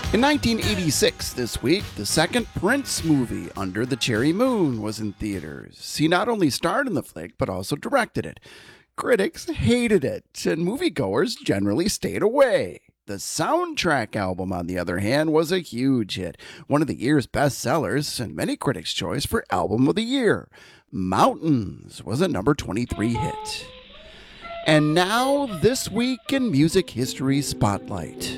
In 1986, this week, the second Prince movie, Under the Cherry Moon, was in theaters. He not only starred in the flick, but also directed it. Critics hated it, and moviegoers generally stayed away. The soundtrack album, on the other hand, was a huge hit, one of the year's bestsellers, and many critics' choice for Album of the Year. Mountains was a number 23 hit. And now, This Week in Music History Spotlight.